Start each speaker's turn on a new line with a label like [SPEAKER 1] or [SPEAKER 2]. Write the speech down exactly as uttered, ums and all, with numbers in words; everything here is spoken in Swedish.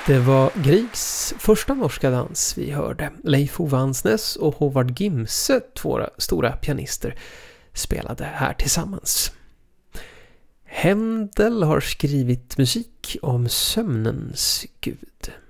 [SPEAKER 1] Det var Griegs första norska dans vi hörde. Leif Ove Ansnes och Håvard Gimse, två stora pianister, spelade här tillsammans. Händel har skrivit musik om sömnens gud.